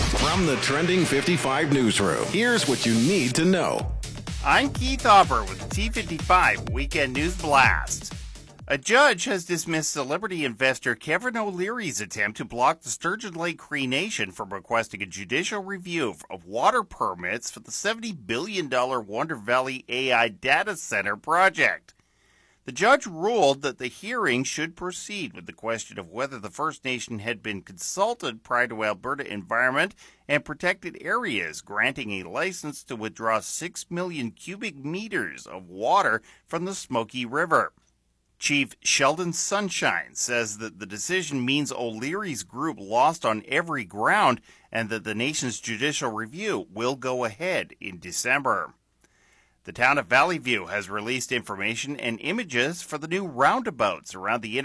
From the Trending 55 newsroom, here's what you need to know. I'm Keith Hopper with the T55 Weekend News Blast. A judge has dismissed celebrity investor Kevin O'Leary's attempt to block the Sturgeon Lake Cree Nation from requesting a judicial review of water permits for the $70 billion Wonder Valley AI data center project. The judge ruled that the hearing should proceed with the question of whether the First Nation had been consulted prior to Alberta Environment and Protected Areas granting a license to withdraw 6 million cubic meters of water from the Smoky River. Chief Sheldon Sunshine says that the decision means O'Leary's group lost on every ground and that the nation's judicial review will go ahead in December. The town of Valley View has released information and images for the new roundabouts around the